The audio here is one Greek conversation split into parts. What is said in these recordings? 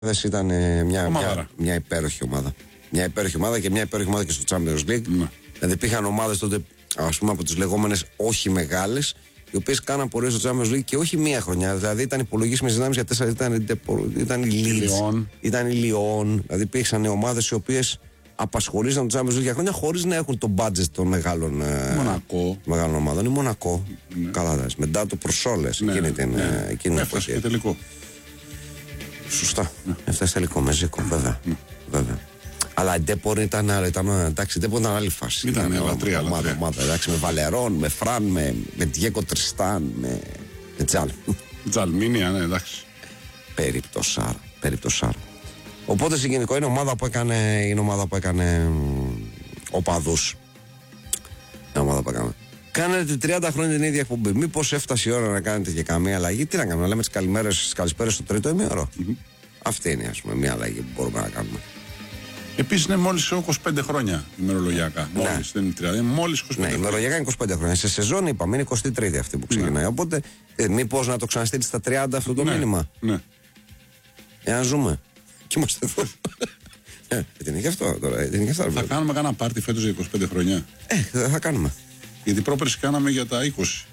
Ήταν μια υπέροχη ομάδα. Μια υπέροχη ομάδα και μια υπέροχη ομάδα και στο Champions League. Ναι. Δηλαδή υπήρχαν ομάδες τότε, ας πούμε, από τις λεγόμενες όχι μεγάλες, οι οποίες κάναν πορεία στο Champions League και όχι μία χρονιά. Δηλαδή ήταν υπολογίσιμες δυνάμεις για 4. Ήταν η Leeds, ήταν η Lyon. Δηλαδή υπήρξαν ομάδες οι οποίες απασχολήσαν το Champions League για χρόνια χωρίς να έχουν το budget των μεγάλων ομάδων. Η Μονακό. Ναι. Καλά, μετά το Προσόλες. Ναι, εκείνη έφτασε και τελικό. Σωστά. Έφτασε τελικό με Ζήκο, βέβαια. Αλλά η Ντέπορ ήταν άλλη φάση. Ήταν ομάδα. Εντάξει, με Βαλερών, με Φραν, με Διέγκο Τριστάν, με Τζαλ. Τζαλμίνια, ναι, εντάξει. Περιπτωσάρα. Οπότε στην γενικό είναι ομάδα που έκανε οπαδούς. Είναι ομάδα που έκανε. Κάνετε 30 χρόνια την ίδια εκπομπή. Μήπως έφτασε η ώρα να κάνετε και καμία αλλαγή? Τι να κάνουμε, να λέμε τις καλησπέρες στο τρίτο ημίωρο. Αυτή είναι, ας πούμε, μια αλλαγή που μπορούμε να κάνουμε. Επίσης είναι μόλις 25 χρόνια ημερολογιακά. Μόλις, δεν είναι 30, μόλις 25 χρόνια. Ημερολογιακά είναι 25 χρόνια. Σε σεζόν είπαμε είναι 23η αυτή που ξεκινάει. Οπότε μήπως να το ξαναστείλει στα 30 αυτό το μήνυμα. Ναι. Εάν ζούμε. Και είμαστε εδώ. Δεν είναι και αυτό τώρα. Θα κάνουμε κανένα πάρτι φέτος για 25 χρόνια. Θα κάνουμε. Γιατί πρόπερση κάναμε για τα 20.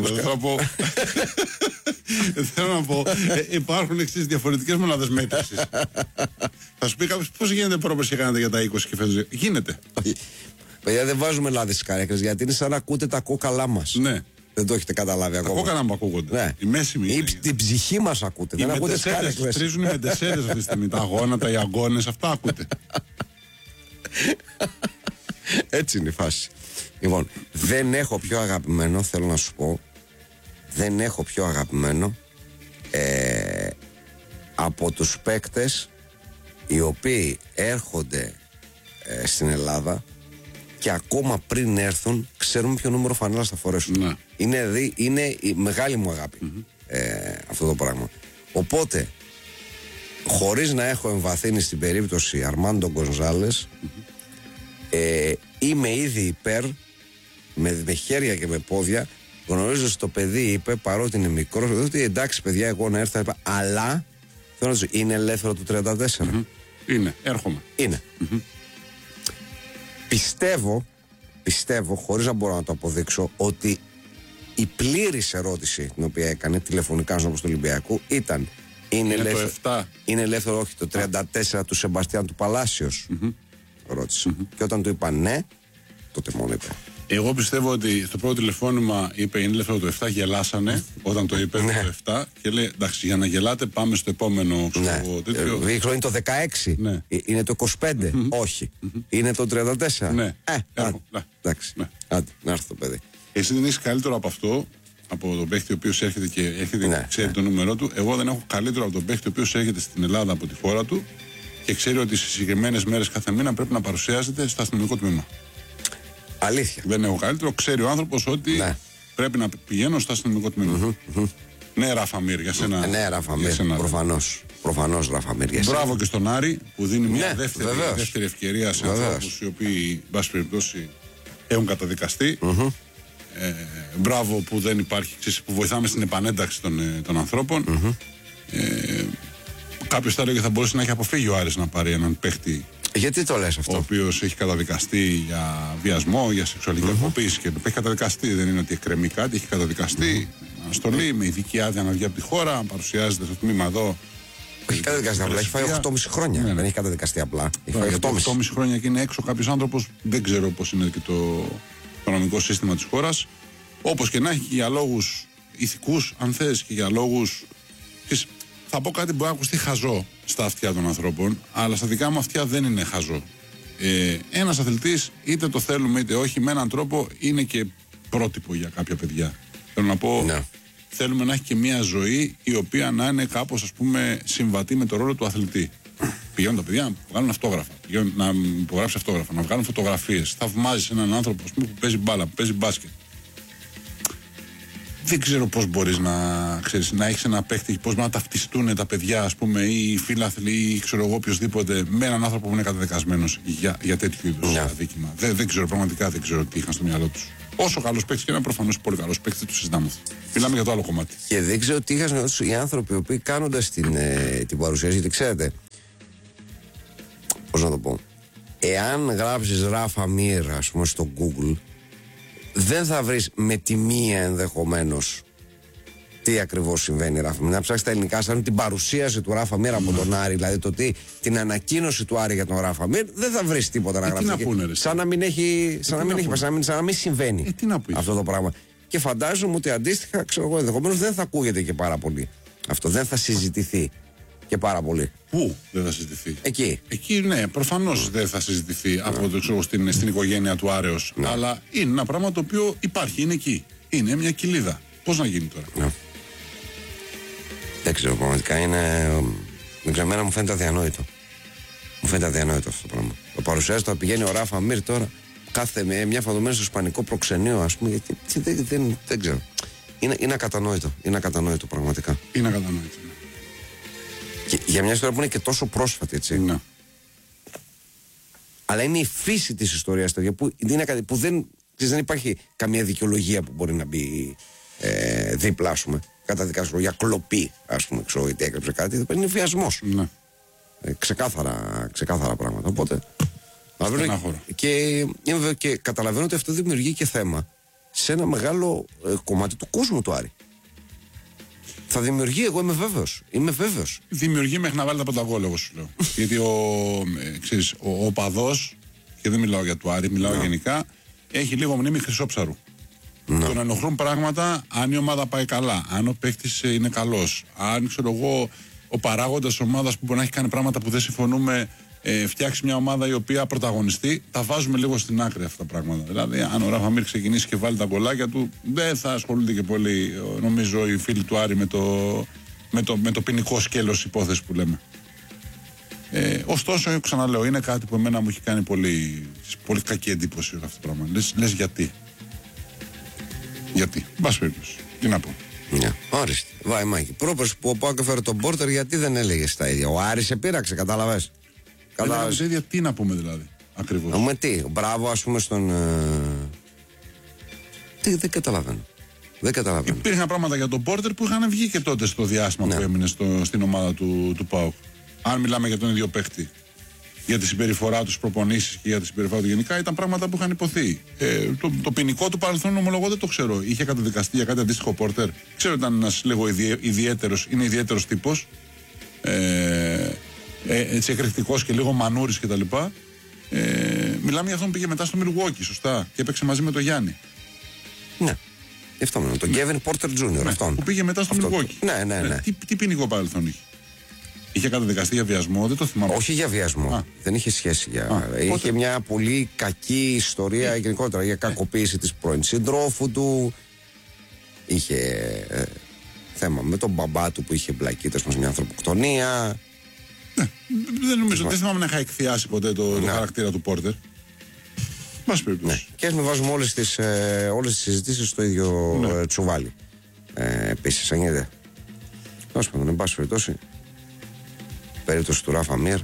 Θέλω να πω, υπάρχουν εξής διαφορετικές μονάδες μέτρησης. Θα σου πει κάποιος πώς γίνεται πρόπερση κάνατε για τα 20 και φέτος? Γίνεται. Παιδιά, δεν βάζουμε λάδι στις καρέκλες γιατί είναι σαν να ακούτε τα κόκαλά μας. Ναι. Δεν το έχετε καταλάβει ακόμα. Τα κόκαλα μου ακούγονται. Ναι. Η μέση μου. Την ψυχή μας ακούτε. Δεν ακούτε τις καρέκλες. Τρίζουν οι μεντεσέρες αυτή τη στιγμή. Τα γόνατα, οι αγκώνες, αυτά ακούτε. Έτσι είναι η φάση. Λοιπόν, δεν έχω πιο αγαπημένο, θέλω να σου πω, δεν έχω πιο αγαπημένο από τους παίκτες οι οποίοι έρχονται στην Ελλάδα και ακόμα πριν έρθουν ξέρουμε ποιο νούμερο φανέλας θα φορέσουν. Ναι. Είναι η μεγάλη μου αγάπη αυτό το πράγμα. Οπότε, χωρίς να έχω εμβαθύνει στην περίπτωση Αρμάντο Γκονζάλες, είμαι ήδη υπέρ, με χέρια και με πόδια, γνωρίζοντας το παιδί, είπε, παρότι είναι μικρό, ότι εντάξει παιδιά, εγώ να έρθω, αλλά θέλω να σου, είναι ελεύθερο το 34. Είναι, έρχομαι. Είναι. Πιστεύω, χωρίς να μπορώ να το αποδείξω, ότι η πλήρης ερώτηση την οποία έκανε τηλεφωνικά στον του Ολυμπιακού ήταν είναι ελεύθερο, όχι, το 34 του Σεμπαστιάν του Παλάσιος, ρώτησε. Και όταν του είπα ναι, τότε μόνο είπε. Εγώ πιστεύω ότι στο πρώτο τηλεφώνημα είπε είναι ελεύθερο το 7, γελάσανε όταν το είπε το 7 και λέει εντάξει, για να γελάτε πάμε στο επόμενο τέτοιο. Είναι το 16, είναι το 25, όχι, είναι το 34. Ναι. Εντάξει, άντε, να έρθει το παιδί. Εσύ δεν έχεις καλύτερο από αυτό, από τον παίχτη ο οποίος έρχεται και ξέρει το νούμερό του. Εγώ δεν έχω καλύτερο από τον παίχτη ο οποίος έρχεται στην Ελλάδα από τη χώρα του και ξέρει ότι σε συγκεκριμένες μέρες κάθε μήνα πρέπει να παρουσιάζεται στο αστυνομικό τμήμα. Αλήθεια. Δεν έχω καλύτερο. Ξέρει ο άνθρωπος ότι πρέπει να πηγαίνω στο αστυνομικό τμήμα. Ναι, Ραφαμίρ, για σένα. Ναι, Ραφαμίρ. Προφανώς, Ραφαμίρ. Μπράβο και στον Άρη που δίνει μια δεύτερη ευκαιρία σε ανθρώπους οι οποίοι, εν πάση περιπτώσει, έχουν καταδικαστεί. Μπράβο που δεν υπάρχει, που βοηθάμε στην επανένταξη των ανθρώπων. Κάποιος θα έλεγε θα μπορούσε να έχει αποφύγει ο Άρης να πάρει έναν παίχτη. Γιατί το λες αυτό? Ο οποίος έχει καταδικαστεί για βιασμό, για σεξουαλική κακοποίηση και το έχει καταδικαστεί. Δεν είναι ότι εκκρεμεί κάτι, έχει καταδικαστεί. Αναστολή με ειδική άδεια να βγει από τη χώρα, παρουσιάζεται στο τμήμα εδώ. Έχει καταδικαστεί απλά, έχει φάει 8,5 χρόνια. Δεν έχει καταδικαστεί απλά. Έχει φάει 8,5 χρόνια και είναι έξω κάποιος άνθρωπος. Δεν ξέρω πώς είναι και το νομικό σύστημα της χώρας. Όπως και να έχει, και για λόγους ηθικούς, αν θες, και για λόγους. Θα πω κάτι που μπορεί να ακουστεί χαζό στα αυτιά των ανθρώπων, αλλά στα δικά μου αυτιά δεν είναι χαζό. Ένας αθλητής, είτε το θέλουμε είτε όχι, με έναν τρόπο είναι και πρότυπο για κάποια παιδιά. Θέλω να πω, θέλουμε να έχει και μια ζωή η οποία να είναι κάπως, ας πούμε, συμβατή με το ρόλο του αθλητή. Πηγαίνουν τα παιδιά να βγάλουν αυτόγραφα, να υπογράψει αυτόγραφα, να βγάλουν φωτογραφίες. Θαυμάζεις έναν άνθρωπο, ας πούμε, που παίζει μπάλα, που παίζει μπάσκετ. Δεν ξέρω πώς μπορείς να έχεις ένα παίκτη, πώς να ταυτιστούν τα παιδιά, ας πούμε, ή οι φίλαθλοι, ή ξέρω εγώ οποιοδήποτε, με έναν άνθρωπο που είναι καταδικασμένος για τέτοιου είδους αδίκημα. Δεν ξέρω, πραγματικά δεν ξέρω τι είχαν στο μυαλό τους. Όσο καλός παίκτης και είναι προφανώς πολύ καλός παίκτης, του συζητάμε αυτό. Μιλάμε για το άλλο κομμάτι. Και δεν ξέρω τι είχαν οι άνθρωποι οι οποίοι κάνοντας την παρουσίαση, γιατί ξέρετε, πώς να το πω, εάν γράψεις Ράφα Μίρ, ας πούμε, στο Google, δεν θα βρεις με τη μία ενδεχομένως τι ακριβώς συμβαίνει, Ράφα Μίρ. Να ψάξεις τα ελληνικά, σαν την παρουσίαση του Ράφα Μίρ από τον Άρη, δηλαδή την ανακοίνωση του Άρη για τον Ράφα Μίρ, δεν θα βρεις τίποτα να γράψεις. Σαν να μην έχει, σαν να μην συμβαίνει αυτό το πράγμα. Και φαντάζομαι ότι αντίστοιχα, ξέρω εγώ, ενδεχομένως δεν θα ακούγεται και πάρα πολύ. Αυτό δεν θα συζητηθεί και πάρα πολύ. Πού δεν θα συζητηθεί? Εκεί, ναι, προφανώς δεν θα συζητηθεί από το ξέρω στην οικογένεια του Άρεως. Αλλά είναι ένα πράγμα το οποίο υπάρχει, είναι εκεί. Είναι μια κοιλίδα. Πώς να γίνει τώρα? Δεν ξέρω, πραγματικά είναι. Δεν ξέρω, εμένα μου φαίνεται αδιανόητο. Μου φαίνεται αδιανόητο αυτό το πράγμα. Το παρουσιάζει, το πηγαίνει ο Ράφα Μίρ τώρα, κάθε μια φαδομένη στο ισπανικό προξενείο, ας πούμε. Γιατί δεν ξέρω. Είναι ακατανόητο. Είναι ακατανόητο πραγματικά. Είναι ακατανόητο. Και για μια ιστορία που είναι και τόσο πρόσφατη, έτσι. Ναι. Αλλά είναι η φύση της ιστορίας τέτοια που δεν υπάρχει καμία δικαιολογία που μπορεί να μπει δίπλα, ας πούμε. Καταδικάσουμε για κλοπή, ας πούμε, ξέρω γιατί έκρυψε κάτι. Είναι βιασμός. Ναι. Ξεκάθαρα πράγματα. Οπότε. Και καταλαβαίνω ότι αυτό δημιουργεί και θέμα σε ένα μεγάλο κομμάτι του κόσμου του Άρη. Θα δημιουργεί, εγώ είμαι βέβαιος. Δημιουργεί μέχρι να βάλει τα γκολ, εγώ σου λέω. Γιατί ο παδός, και δεν μιλάω για του Άρη, μιλάω γενικά, έχει λίγο μνήμη χρυσόψαρου. Τον ενοχλούν πράγματα αν η ομάδα πάει καλά, αν ο παίκτης είναι καλός, αν ξέρω εγώ ο παράγοντας ομάδας που μπορεί να έχει κάνει πράγματα που δεν συμφωνούμε, φτιάξει μια ομάδα η οποία πρωταγωνιστεί, τα βάζουμε λίγο στην άκρη αυτά τα πράγματα. Δηλαδή, αν ο Ράφα Μίρ ξεκινήσει και βάλει τα γκολάκια του, δεν θα ασχολούνται και πολύ, νομίζω, οι φίλοι του Άρη με το ποινικό σκέλος υπόθεση που λέμε. Ωστόσο, ξαναλέω, είναι κάτι που εμένα μου έχει κάνει πολύ κακή εντύπωση αυτό το πράγμα. Λες γιατί. Γιατί, μπας περίπτωση. Τι να πω. Ναι, ορίστε. Βαϊμάκι. Πρόπερς που ο Πάοκ έφερε τον Πόρτερ, γιατί δεν έλεγες τα ίδια? Ο Άρης σε πήραξε, κατάλαβες. Κατάλαβες τα ίδια, τι να πούμε δηλαδή. Ακριβώς. Να πούμε τι, μπράβο, ας πούμε, στον. Δεν καταλαβαίνω. Υπήρχαν πράγματα για τον Πόρτερ που είχαν βγει και τότε στο διάστημα που έμεινε στην ομάδα του ΠΑΟΚ. Αν μιλάμε για τον ίδιο παίκτη, για τη συμπεριφορά του, προπονήσεις και για τη συμπεριφορά του γενικά, ήταν πράγματα που είχαν υποθεί. Το ποινικό του παρελθόν, ομολογώ, δεν το ξέρω. Είχε καταδικαστεί για κάτι αντίστοιχο Πόρτερ. Ξέρω ότι ήταν ένας λίγο ιδιαίτερος τύπος. Έτσι εκρηκτικός και λίγο μανούρης κτλ. Μιλάμε για αυτόν που πήγε μετά στο Μιλγουόκι, σωστά, και έπαιξε μαζί με τον Γιάννη. Ναι. Αυτό με τον Κέβιν Πόρτερ Τζούνιορ. Αυτόν. Που πήγε μετά στο Μιλγουόκι. Ναι. Τι ποινικό παρελθόν είχε? Είχε καταδικαστεί για βιασμό, δεν το θυμάμαι. Όχι για βιασμό. Δεν είχε σχέση. Είχε μια πολύ κακή ιστορία γενικότερα για κακοποίηση της πρώην συντρόφου του. Είχε θέμα με τον μπαμπά του που είχε μπλακεί σε μια ανθρωποκτονία. Δεν νομίζω, δεν θυμάμαι να είχα εκθιάσει ποτέ το χαρακτήρα του Πόρτερ. Μας περίπτωση. Και ας μην βάζουμε όλες τις συζητήσεις στο ίδιο τσουβάλι. Επίσης, αν είδε. Τέλος πάντων, εν πάση περιπτώσει, περίπτωση του Ράφα Μίρ.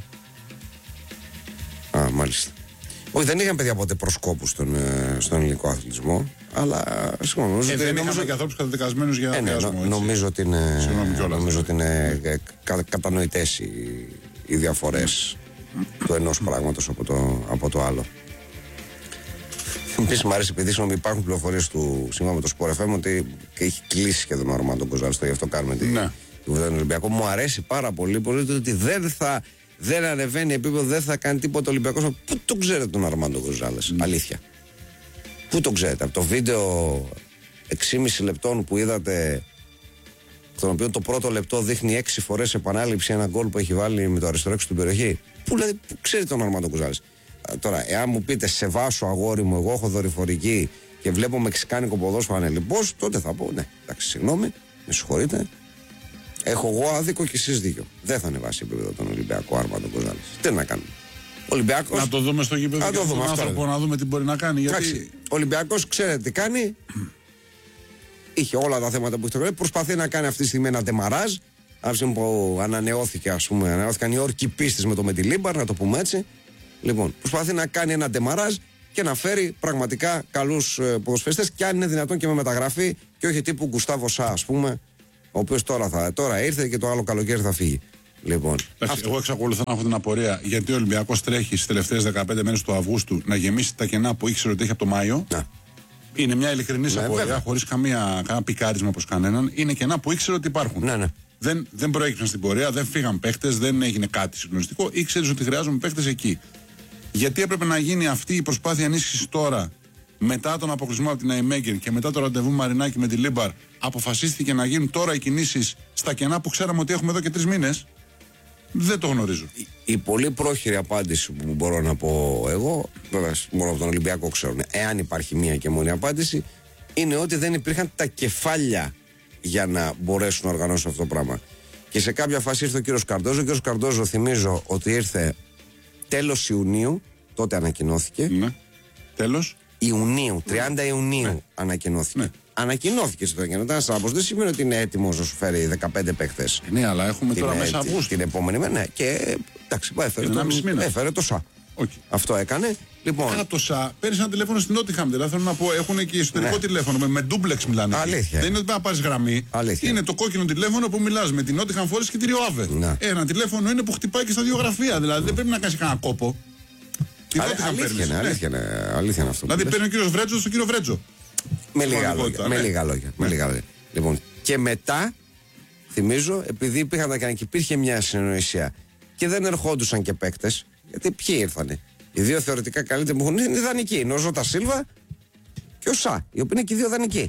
Μάλιστα. Όχι, δεν είχαν παιδιά ποτέ προσκόπους στον ελληνικό αθλητισμό, αλλά συγγνώμη. Δεν είχαμε και ανθρώπους καταδικασμένους για βιασμό. Νομίζω ότι είναι κατανοητές οι διαφορές του ενός πράγματος από το άλλο. Επίσης μου αρέσει, επειδή υπάρχουν πληροφορίες του σύμφωνα με το Sport FM ότι έχει κλείσει σχεδόν ο Αρμάντο Γκοζάλης, γι' αυτό κάνουμε τη βουλευτή του Ολυμπιακού. Μου αρέσει πάρα πολύ ότι δεν ανεβαίνει επίπεδο, δεν θα κάνει τίποτα ο Ολυμπιακός. Πού το ξέρετε τον Αρμάντο Γκοζάλης, αλήθεια? Πού το ξέρετε? Από το βίντεο 6,5 λεπτών που είδατε, τον οποίο το πρώτο λεπτό δείχνει 6 φορές επανάληψη ένα γκολ που έχει βάλει με το αριστερό έξω στην περιοχή. Πού ξέρετε τον Αρμάντο Γκοζάλης? Τώρα, εάν μου πείτε σε βάσο αγόρι μου, εγώ έχω δορυφορική και βλέπω μεξικάνικο ποδόσφαιρο ανελιπώς, τότε θα πω ναι, εντάξει, συγγνώμη, με συγχωρείτε. Έχω εγώ άδικο και εσείς δίκιο. Δεν θα ανεβάσει επίπεδο τον Ολυμπιακό Αρμάντο Γκοζάλης. Τι να κάνουμε. Ολυμπιακός. Να το δούμε στο γήπεδο και τον άνθρωπο να δούμε τι μπορεί να κάνει. Γιατί... Ο Ολυμπιακός ξέρετε τι κάνει. Είχε όλα τα θέματα που είχε. Προσπαθεί να κάνει αυτή τη στιγμή ένα ντεμαράζ. Από που ανανεώθηκε, ας πούμε, ανανεώθηκαν οι όρκοι πίστης με το Μετιλίμπαρ, να το πούμε έτσι. Λοιπόν, προσπαθεί να κάνει ένα ντεμαράζ και να φέρει πραγματικά καλούς ποδοσφαιριστές και αν είναι δυνατόν και με μεταγραφή και όχι τύπου Γκουστάβο Σα, ας πούμε, ο οποίος τώρα ήρθε και το άλλο καλοκαίρι θα φύγει. Λοιπόν, εγώ εξακολουθώ να έχω την απορία γιατί ο Ολυμπιακός τρέχει στις τελευταίες 15 μέρες του Αυγούστου να γεμίσει τα κενά που ήξερε ότι έχει από το Μάιο. Να. Είναι μια ειλικρινής απορία, χωρίς κανένα πικάρισμα προς κανέναν. Είναι κενά που ήξερε ότι υπάρχουν. Ναι. Δεν προέκυψαν στην πορεία, δεν φύγαν παίχτες, δεν έγινε κάτι συγκλονιστικό. Ήξερε ότι χρειάζομαι παίχτες εκεί. Γιατί έπρεπε να γίνει αυτή η προσπάθεια ενίσχυσης τώρα, μετά τον αποκλεισμό από την Αϊμέγκερ και μετά το ραντεβού Μαρινάκη με τη Λίμπαρ, αποφασίστηκε να γίνουν τώρα οι κινήσεις στα κενά που ξέραμε ότι έχουμε εδώ και 3 μήνες. Δεν το γνωρίζω. Η πολύ πρόχειρη απάντηση που μπορώ να πω εγώ, βέβαια μόνο από τον Ολυμπιακό ξέρουν, εάν υπάρχει μία και μόνη απάντηση, είναι ότι δεν υπήρχαν τα κεφάλια για να μπορέσουν να οργανώσουν αυτό το πράγμα. Και σε κάποια φάση ήρθε ο κύριος Καρντόζο. Ο κύριος Καρντόζο, θυμίζω ότι ήρθε τέλος Ιουνίου, τότε ανακοινώθηκε. Ναι. Τέλος Ιουνίου, 30 Ιουνίου ανακοινώθηκε. Ναι. Ανακοινώθηκε στο κενό. Ήταν σάμπος. Δεν σημαίνει ότι είναι έτοιμος να σου φέρει 15 παίχτες. Ναι, αλλά έχουμε τώρα μέσα Αυγούστου. Την επόμενη μέρα. Ναι, και εντάξει, έφερε το ΣΑ. Okay. Αυτό έκανε. Λοιπόν. Το ΣΑ πέρυσι ένα τηλέφωνο στην Νότιχαμ. Δηλαδή θέλω να πω, έχουν και εσωτερικό τηλέφωνο. Με ντούμπλεξ μιλάνε. Αλήθεια. Δεν είναι ότι πρέπει να πάρει γραμμή. Αλήθεια. Είναι το κόκκινο τηλέφωνο που μιλάς με την Νότιχαμ Φόρες και τη Ριοάβε. Ένα τηλέφωνο είναι που χτυπάει και στα 2 γραφεία. Δηλαδή δεν πρέπει να κάνει κανένα κόπο. Αλήθεια είναι αυτό. Δηλαδή παίρνει ο κύριος Βρέτζο στον κύριο Βρέτζο. Με λίγα λόγια. Λοιπόν, και μετά, θυμίζω, επειδή υπήρχαν και υπήρχε μια συνεννοησία και δεν ερχόντουσαν και παίκτες, γιατί ποιοι ήρθανε. Οι δύο θεωρητικά καλύτεροι που έχουν είναι δανεικοί. Είναι ο Ζώτα Σίλβα και ο Σα, οι οποίοι είναι και οι δύο δανεικοί.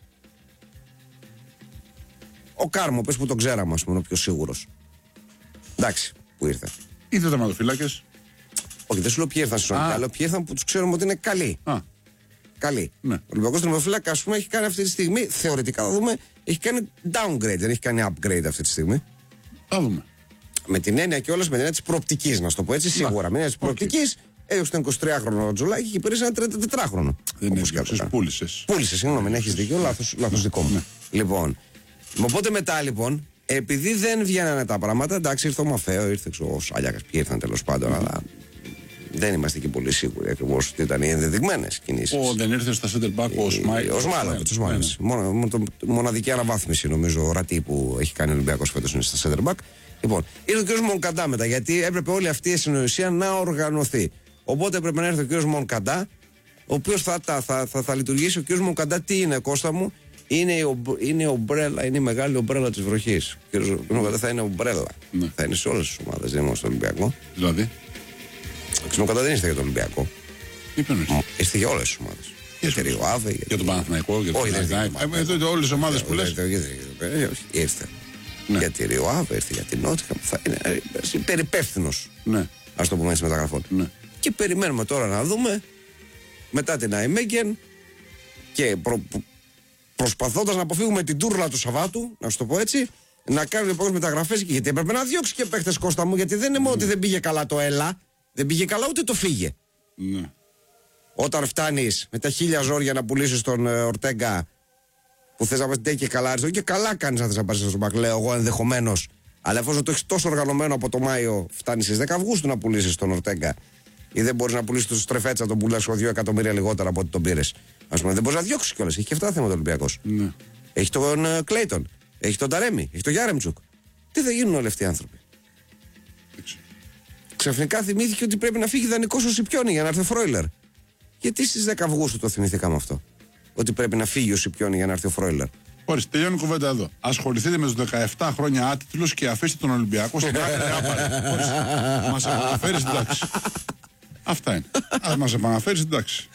Ο Κάρμο, πες που τον ξέραμε, ας πούμε, ο πιο σίγουρος. Εντάξει, που ήρθε. Ήρθε τερματοφύλακες. Όχι, δεν σου λέω ποιοι ήρθαν στον Ιταλό, ποιοι ήρθαν που τους ξέρουμε ότι είναι καλοί. Καλή. Ναι. Ο Ολυμπιακός τερματοφύλακα, ας πούμε, έχει κάνει αυτή τη στιγμή, θεωρητικά θα δούμε, έχει κάνει downgrade, δεν έχει κάνει upgrade αυτή τη στιγμή. Θα δούμε. Με την έννοια και όλες με την έννοια της προοπτικής, να σου το πω έτσι, σίγουρα. Με την έννοια της προοπτικής, έδωσε τον 23χρονο Τζολάκη και πήρε ένα 34χρονο. Δεν έδωσες, πούλησες. Πούλησες, συγγνώμη, έχεις δίκιο, λάθος δικό μου. Λοιπόν, οπότε μετά λοιπόν, επειδή δεν βγαίνανε τα πράγματα, εντάξει, ήρθε ο Μαφαίο, ήρθε ο Σάλιακας, ποιοι ήρθαν τέλος πάντων, αλλά. Δεν είμαστε και πολύ σίγουροι ακριβώς ότι ήταν οι ενδεδειγμένες κινήσεις. Δεν ήρθε στα center back ο Σμάλοβιτς. Μοναδική αναβάθμιση νομίζω ορατή που έχει κάνει ο Ολυμπιακός φέτος είναι στα center back. Λοιπόν, ήρθε ο κ. Μονκαντά μετά γιατί έπρεπε όλη αυτή η συνοησία να οργανωθεί. Οπότε έπρεπε να έρθει ο κ. Μονκαντά, ο οποίος θα λειτουργήσει. Ο κ. Μονκαντά τι είναι, Κώστα μου, είναι η ομπρέλα, είναι η μεγάλη ομπρέλα της βροχής. Ο κ. Μονκαντά θα είναι ομπρέλα. Θα είναι σε όλες τις ομάδες, δεν είναι μόνο στο Ολυμπιακό. Δηλαδή. Ο Κατά δεν είστε για τον Ολυμπιακό. Είστε για όλες τις ομάδες. Για τη Ριοάβε. Για τον Παναθηναϊκό, για τον Παναθηναϊκό. Όλες τις ομάδες που λες. Ήρθε. Για τη Ριοάβε, ήρθε για την Νότιχαμ. Θα είναι υπερυπεύθυνος. Ας το πούμε έτσι μεταγραφών. Και περιμένουμε τώρα να δούμε μετά την Αϊμέγκεν και προσπαθώντας να αποφύγουμε την τούρλα του Σαββάτου, να σου το πω έτσι, να κάνουμε λοιπόν μεταγραφές. Γιατί έπρεπε να διώξει και παίχτες, Κώστα μου, γιατί δεν είναι μόνο ότι δεν πήγε καλά το ΕΛΑ. Δεν πήγε καλά ούτε το φύγε. Ναι. Όταν φτάνεις με τα 1000 ζόρια να πουλήσεις τον Ορτέγκα που θες να πας και καλά αριστερό και καλά κάνεις να θες να πας στον μπακ, λέω εγώ ενδεχομένως. Αλλά εφόσον το έχεις τόσο οργανωμένο από το Μάιο, φτάνεις στις 10 Αυγούστου να πουλήσεις τον Ορτέγκα. Ή δεν μπορείς να πουλήσεις τον Στρεφέτσα, τον πουλάς 2 εκατομμύρια λιγότερα από ό,τι τον πήρες. Ας πούμε, δεν μπορείς να διώξεις κιόλας. Έχει και αυτά θέματα ο Ολυμπιακός. Ναι. Έχει τον Κλέιτον, έχει τον Ταρέμι, έχει τον Γιάρεμτσουκ. Τι θα γίνουν όλοι αυτοί οι άνθρωποι. Ξαφνικά θυμήθηκε ότι πρέπει να φύγει δανεικός ο Σιπιόνι για να έρθει ο Φρόιλερ. Γιατί στις 10 Αυγούστου το θυμηθήκαμε αυτό. Ότι πρέπει να φύγει ο Σιπιόνι για να έρθει ο Φρόιλερ. Ορίστε, τελειώνει η κουβέντα εδώ. Ασχοληθείτε με τους 17 χρόνια άτιτλους και αφήστε τον Ολυμπιακό στην άκρη άπαρη. Μας επαναφέρεις εντάξει. Αυτά είναι. Ας μας επαναφέρεις εντάξει.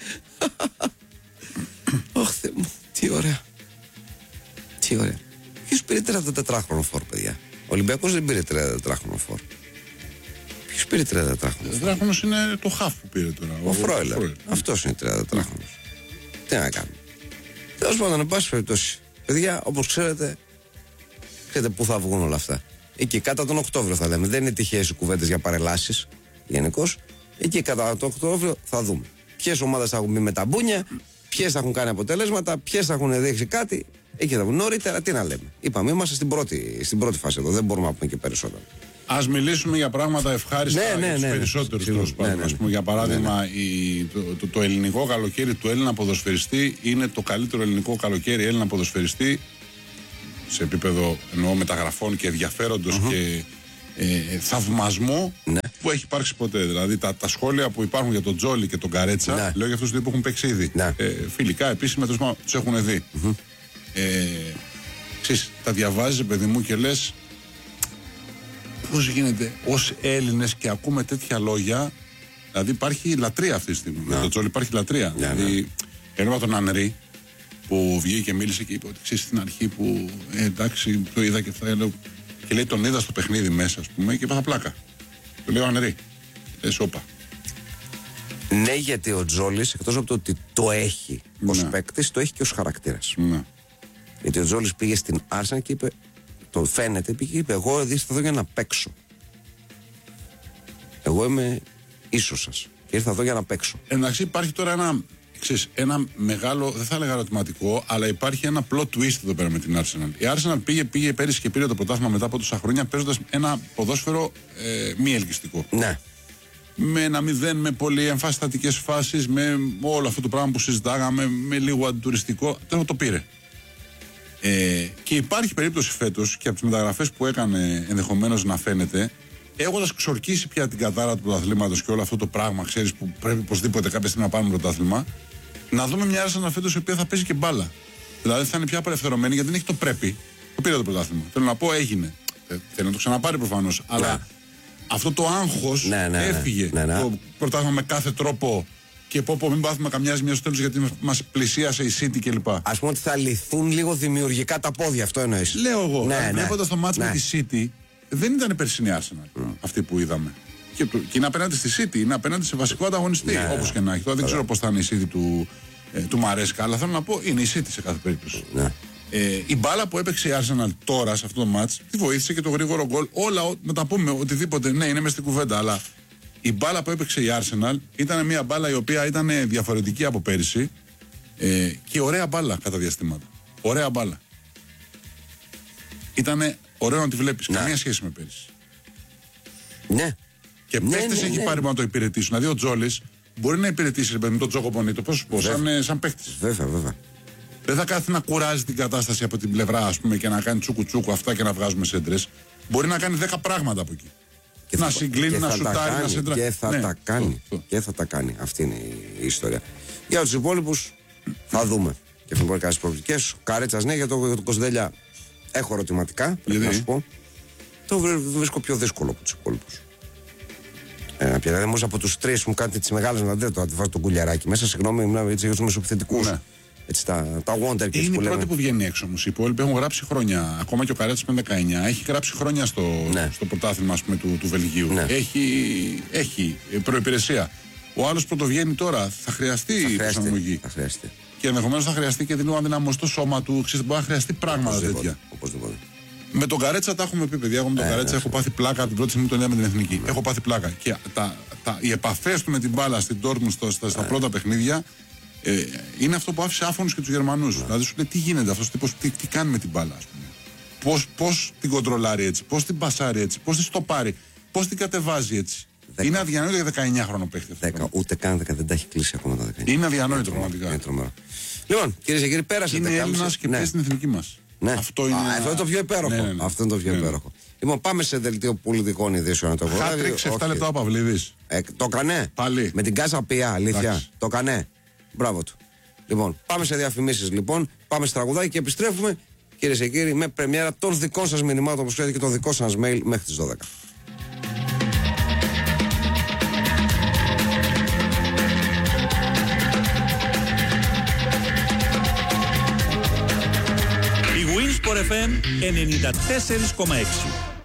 Ωχ, Θεέ μου, τι ωραία. Τι ωραία. Ποιος πήρε 34χρονο φόρ, παιδιά. Ο Ολυμπιακός δεν πήρε 34χρονο φόρ. Ποιος πήρε 34χρονο. 34χρονος είναι το χαφ που πήρε τώρα. Ο Φρόιλερ. Αυτός είναι 34χρονος. Τι να κάνουμε. Τέλος πάντων, εν πάση περιπτώσει. Παιδιά, όπως ξέρετε πού θα βγουν όλα αυτά. Εκεί κατά τον Οκτώβριο θα λέμε. Δεν είναι τυχαίες οι κουβέντες για παρελάσεις γενικώς. Εκεί κατά τον Οκτώβριο θα δούμε. Ποιες ομάδες θα έχουν μπει με τα μπούνια, ποιες θα έχουν κάνει αποτελέσματα, ποιες θα έχουν δείξει κάτι. Εκεί θα βγουν. Νωρίτερα τι να λέμε. Είπαμε, είμαστε στην πρώτη φάση εδώ. Δεν μπορούμε να πούμε και περισσότερο. Ας μιλήσουμε για πράγματα ευχάριστα για τους περισσότερους. Ας πούμε, για παράδειγμα, το ελληνικό καλοκαίρι του Έλληνα ποδοσφαιριστή είναι το καλύτερο ελληνικό καλοκαίρι Έλληνα ποδοσφαιριστή σε επίπεδο εννοώ μεταγραφών και ενδιαφέροντος και θαυμασμού που έχει υπάρξει ποτέ. Δηλαδή τα σχόλια που υπάρχουν για τον Τζόλι και τον Καρέτσα, λέω για αυτούς που έχουν παίξει ήδη. Φιλικά επίσημα τους έχουν δει. Τα διαβάζεις, παιδί μου, και λες πώς γίνεται ως Έλληνες και ακούμε τέτοια λόγια. Δηλαδή υπάρχει λατρεία αυτή τη στιγμή. Με τον Τζόλι υπάρχει λατρεία. Δηλαδή, ενώ τον Ανρί που βγήκε και μίλησε και είπε ότι ξέρεις στην αρχή που εντάξει το είδα και αυτά, και λέει τον είδα στο παιχνίδι μέσα, ας πούμε, και έπαθα πλάκα. Του λέω Ανρί, λες όπα. Ναι, γιατί ο Τζόλις, εκτός από το ότι το έχει ως παίκτης, το έχει και ως χαρακτήρας. Γιατί ο Τζόλις πήγε στην Άρσεν και είπε, το φαίνεται, πήγε και είπε, εγώ θα δω για να παίξω. Εγώ είμαι ίσος σας και ήρθα εδώ για να παίξω. Εντάξει, υπάρχει τώρα ένα μεγάλο, δεν θα έλεγα ερωτηματικό, αλλά υπάρχει ένα plot twist εδώ πέρα με την Arsenal. Η Arsenal πήγε πέρυσι και πήρε το πρωτάθλημα μετά από τόσα χρόνια παίζοντας ένα ποδόσφαιρο μη ελκυστικό. Ναι. Με 1-0, με πολύ εμφαστατικές φάσεις, με όλο αυτό το πράγμα που συζητάγαμε, με λίγο αντιτουριστικό. Τέλος το πήρε. Και υπάρχει περίπτωση φέτος και από τις μεταγραφές που έκανε ενδεχομένως να φαίνεται, έχοντας ξορκίσει πια την κατάρα του πρωταθλήματος και όλο αυτό το πράγμα, ξέρεις, που πρέπει οπωσδήποτε κάποια στιγμή να πάρουμε πρωτάθλημα, να δούμε μια Arsenal φέτος η οποία θα παίζει και μπάλα. Δηλαδή θα είναι πια απελευθερωμένη γιατί δεν έχει το πρέπει. Το πήρε το πρωτάθλημα. Θέλω να πω, έγινε. Θέλω να το ξαναπάρει προφανώς. Αλλά αυτό το άγχος έφυγε. Το πρωτάθλημα με κάθε τρόπο. Και πω μην πάθουμε καμιά ζημιά στο τέλος γιατί μας πλησίασε η City κλπ. Ας πούμε ότι θα λυθούν λίγο δημιουργικά τα πόδια, αυτό εννοείς. Λέω εγώ. Βλέποντας το μάτς με τη City, δεν ήταν περσινή Arsenal αυτή που είδαμε. Και είναι απέναντι στη City, είναι απέναντι σε βασικό ανταγωνιστή. Όπως και να έχει. Τώρα δεν ξέρω πώς θα είναι η City του Μαρέσκα, αλλά θέλω να πω είναι η City σε κάθε περίπτωση. Η μπάλα που έπαιξε η Arsenal τώρα σε αυτό το μάτς, τη βοήθησε και το γρήγορο γκολ. Όλα να τα πούμε οτιδήποτε, ναι, είναι μες στην κουβέντα, αλλά. Η μπάλα που έπαιξε η Arsenal ήταν μια μπάλα η οποία ήταν διαφορετική από πέρυσι και ωραία μπάλα κατά διαστήματα. Ωραία μπάλα. Ήτανε ωραίο να τη βλέπεις. Καμία σχέση με πέρυσι. Ναι. Και παίχτες έχει πάρει να το υπηρετήσουν. Δηλαδή ο Τζόλις μπορεί να υπηρετήσει με τον Τζόκο Πονίτο. Πώς σου πω, σαν παίχτης. Βέβαια. Δεν θα κάθεται να κουράζει την κατάσταση από την πλευρά, ας πούμε, και να κάνει τσούκου αυτά και να βγάζουμε σέντρες. Μπορεί να κάνει 10 πράγματα από εκεί. Να συγκλίνει, να σουτάρει, να σέντρα. Και θα τα κάνει. Και θα τα κάνει. Αυτή είναι η ιστορία. Για τους υπόλοιπους θα δούμε. Και θα μπορεί κάποιες προοπτικές. Καρέτσας, ναι, για το Κοσδέλια έχω ερωτηματικά. Πρέπει να σου πω. Το βρίσκω πιο δύσκολο από τους υπόλοιπους. Δηλαδή, όμως από τους τρεις μου κάνετε τις μεγάλες να δείτε το αντιβάζω τον κουλιαράκι μέσα. Συγγνώμη, μιλάμε έτσι για τους μεσοπιθετικούς. Έτσι, τα Wonder Kids είναι οι πρώτοι που βγαίνει έξω όμως. Οι υπόλοιποι έχουν γράψει χρόνια. Ακόμα και ο Καρέτσας με 19 έχει γράψει χρόνια στο πρωτάθλημα, ας πούμε, του Βελγίου. Έχει προϋπηρεσία. Ο άλλος που το βγαίνει τώρα θα χρειαστεί προσαρμογή. Και ενδεχομένως θα χρειαστεί και λίγο αδυναμώσει το σώμα του. Ξέρετε, μπορεί να χρειαστεί πράγματα τέτοια. Οπωσδήποτε. Με τον Καρέτσα τα έχουμε πει, παιδιά. Εγώ με τον Καρέτσα έχω πάθει πλάκα την πρώτη στιγμή που τον είδα με την εθνική. Έχω πάθει πλάκα. Και οι επαφές του με την μπάλα στην Dortmund στα πρώτα παιχνίδια. Είναι αυτό που άφησε άφωνους και τους Γερμανούς. Δηλαδή σου λέει τι γίνεται αυτός ο τύπος, τι κάνει με την μπάλα, ας πούμε. Πώς την κοντρολάρει έτσι, πώς την πασάρει έτσι, πώς την στοπάρει, πώς την κατεβάζει έτσι. 10. Είναι αδιανόητο για 19χρονο παίχτη. Ούτε καν 10, δεν τα έχει κλείσει ακόμα τα 19. Είναι αδιανόητο πραγματικά. Λοιπόν, κυρίες και κύριοι, πέρασε. Είναι Έλληνας και παίζει στην εθνική μας. Ναι. Αυτό είναι το πιο υπέροχο. Ναι. Αυτό είναι το πιο υπέροχο. Λοιπόν, πάμε σε δελτίο πολιτικών ειδήσεων. Χάτριξ 7 λεπτά ο Παυλίδης. Το κανέ. Πάλι. Με την Κάσα Πιά, αλήθεια. Το κανέ. Μπράβο του. Λοιπόν, πάμε σε διαφημίσεις λοιπόν. Πάμε σε τραγουδάκι και επιστρέφουμε, κυρίες και κύριοι, με πρεμιέρα των δικών σας μηνυμάτων, όπως ξέρετε, και το δικό σας mail μέχρι τις 12. Η Winsport FM 94,6.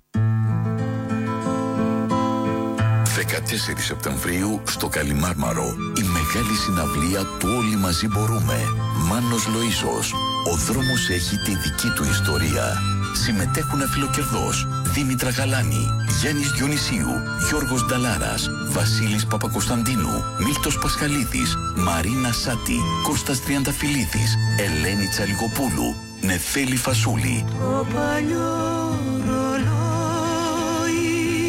14 Σεπτεμβρίου στο Καλιμάρμαρο η μεγάλη συναυλία του Όλοι Μαζί Μπορούμε. Μάνος Λοΐζος. Ο δρόμος έχει τη δική του ιστορία. Συμμετέχουν Αφιλοκερδός, Δήμητρα Γαλάνη, Γιάννης Διονυσίου, Γιώργος Νταλάρας, Βασίλης Παπακοσταντίνου, Μίλτος Πασχαλίδης, Μαρίνα Σάτη, Κώστας Τριανταφυλλίδης, Ελένη Τσαλικοπούλου, Νεφέλη Φασούλη. Το παλιό ρολόι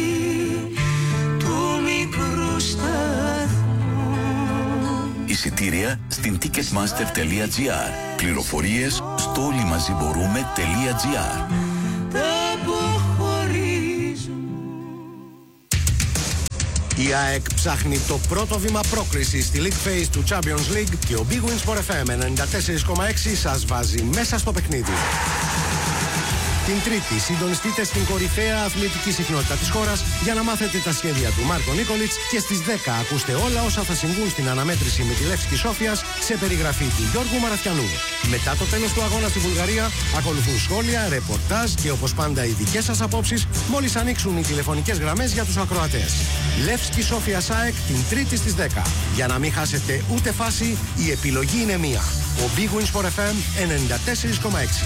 Εισιτήρια στην ticketmaster.gr. Πληροφορίες στο όλοιμαζιμπορούμε.gr. Η ΑΕΚ ψάχνει το πρώτο βήμα πρόκρισης στη League Phase του Champions League και ο Big Wins Sport FM 94,6 σας βάζει μέσα στο παιχνίδι. Την Τρίτη συντονιστείτε στην κορυφαία αθλητική συχνότητα της χώρας για να μάθετε τα σχέδια του Μάρκο Νίκολιτς και στις 10 ακούστε όλα όσα θα συμβούν στην αναμέτρηση με τη Λεύσκη Σόφιας σε περιγραφή του Γιώργου Μαραθιανού. Μετά το τέλος του αγώνα στη Βουλγαρία ακολουθούν σχόλια, ρεπορτάζ και όπως πάντα οι δικές σας απόψεις μόλις ανοίξουν οι τηλεφωνικές γραμμές για τους ακροατές. Λεύσκη Σόφια ΑΕΚ την Τρίτη στις 10. Για να μην χάσετε ούτε φάση, η επιλογή είναι μία. Ο Big Wins for FM 94,6.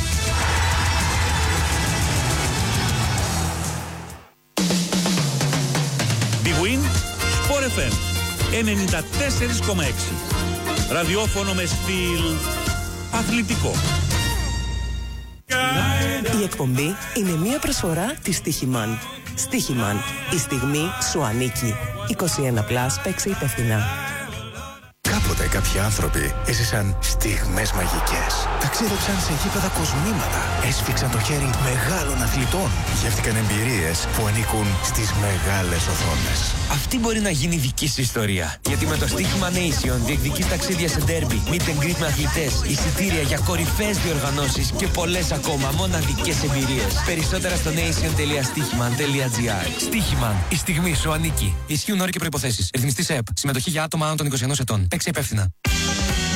Big Win Sport FM 94,6. Ραδιόφωνο με στυλ αθλητικό. Η εκπομπή είναι μια προσφορά της Στίχημαν. Στίχημαν. Η στιγμή σου ανήκει. 21+, παίξε υπεύθυνα. Κάποτε κάποιοι άνθρωποι έζησαν στιγμές μαγικές. Ταξίδεψαν σε γήπεδα κοσμήματα. Έσφιξαν το χέρι μεγάλων αθλητών. Γεύτηκαν εμπειρίες που ανήκουν στις μεγάλες οθόνες. Αυτή μπορεί να γίνει δική σου ιστορία. Γιατί με το Στίχημα Nation διεκδικείς ταξίδια σε ντέρμπι, meet and greet με αθλητές, εισιτήρια για κορυφαίες διοργανώσεις και πολλές ακόμα μοναδικές εμπειρίες. Περισσότερα στο nation.stichiman.gr. Στίχημαν. Η στιγμή σου ανήκει. Ισχύουν όροι και προϋποθέσεις. Ρυθμιστής ΕΕΠ. Συμμετοχή για άτομα άνω των 21 ετών. Παίξε υπεύθυνα.